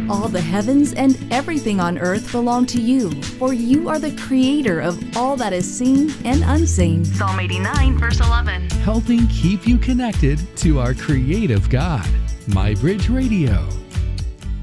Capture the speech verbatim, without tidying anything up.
All the heavens and everything on earth belong to you, for you are the creator of all that is seen and unseen. Psalm eighty-nine, verse eleven. Helping keep you connected to our creative God. MyBridge Radio.